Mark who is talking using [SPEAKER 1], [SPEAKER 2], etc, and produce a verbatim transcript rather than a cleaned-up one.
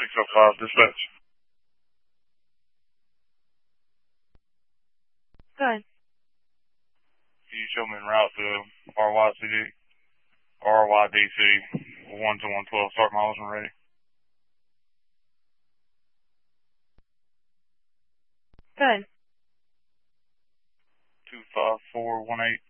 [SPEAKER 1] six oh five, dispatch.
[SPEAKER 2] Go ahead.
[SPEAKER 1] Can you show me en route to R Y C D? R Y D C, one to one twelve, start miles and ready.
[SPEAKER 2] Go ahead.
[SPEAKER 1] two five four one eight.